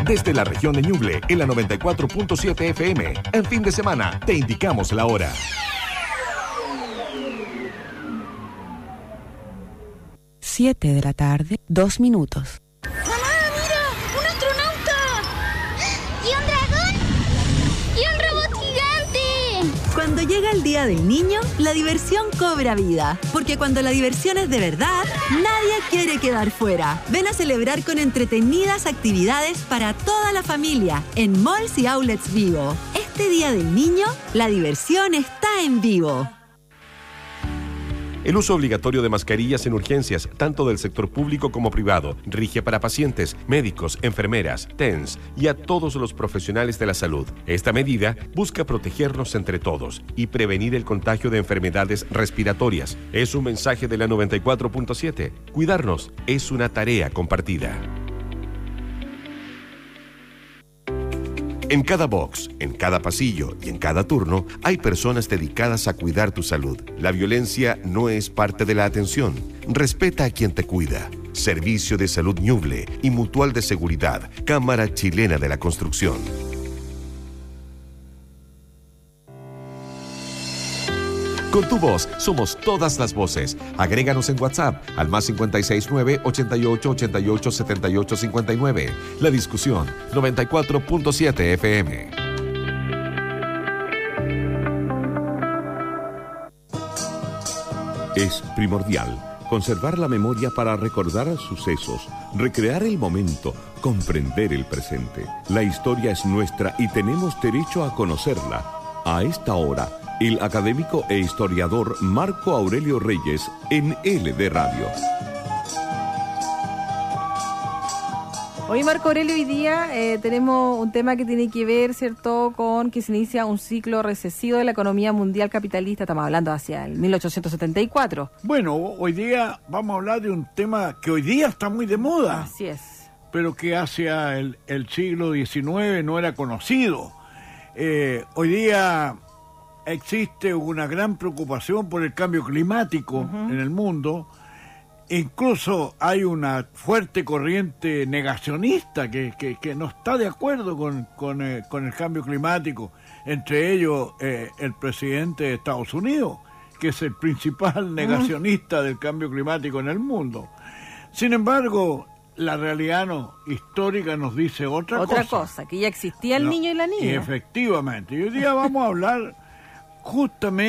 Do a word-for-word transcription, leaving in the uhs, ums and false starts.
Desde la región de Ñuble, en la noventa y cuatro punto siete F M. En fin de semana, te indicamos la hora. Siete de la tarde, dos minutos. ¡Mamá, mira! ¡Un astronauta! ¿Y un dragón? ¡Y un robot gigante! Cuando llega el Día del Niño, la diversión cobra vida. Porque cuando la diversión es de verdad, nadie quiere quedar fuera. Ven a celebrar con entretenidas actividades para toda la familia en Malls y Outlets Vivo. Este Día del Niño, la diversión está en Vivo. El uso obligatorio de mascarillas en urgencias, tanto del sector público como privado, rige para pacientes, médicos, enfermeras, T E N S y a todos los profesionales de la salud. Esta medida busca protegernos entre todos y prevenir el contagio de enfermedades respiratorias. Es un mensaje de la noventa y cuatro punto siete. Cuidarnos es una tarea compartida. En cada box, en cada pasillo y en cada turno hay personas dedicadas a cuidar tu salud. La violencia no es parte de la atención. Respeta a quien te cuida. Servicio de Salud Ñuble y Mutual de Seguridad, Cámara Chilena de la Construcción. Con tu voz somos todas las voces. Agréganos en WhatsApp al más cincuenta y seis nueve, ochenta y ocho, ochenta y ocho, setenta y ocho cincuenta y nueve. La discusión noventa y cuatro punto siete F M. Es primordial conservar la memoria para recordar sucesos, recrear el momento, comprender el presente. La historia es nuestra y tenemos derecho a conocerla. A esta hora, el académico e historiador Marco Aurelio Reyes en L D Radio. Hoy, Marco Aurelio, hoy día eh, tenemos un tema que tiene que ver, ¿cierto?, con que se inicia un ciclo recesivo de la economía mundial capitalista. Estamos hablando hacia el mil ochocientos setenta y cuatro. Bueno, hoy día vamos a hablar de un tema que hoy día está muy de moda. Así es. Pero que hacia el, el siglo diecinueve no era conocido. Eh, hoy día existe una gran preocupación por el cambio climático uh-huh. en el mundo. Incluso hay una fuerte corriente negacionista que, que, que no está de acuerdo con, con, eh, con el cambio climático. Entre ellos, eh, el presidente de Estados Unidos, que es el principal negacionista uh-huh. del cambio climático en el mundo. Sin embargo, la realidad no, histórica nos dice otra, otra cosa. Otra cosa, que ya existía el no, niño y la niña. Y efectivamente. Y hoy día vamos a hablar justamente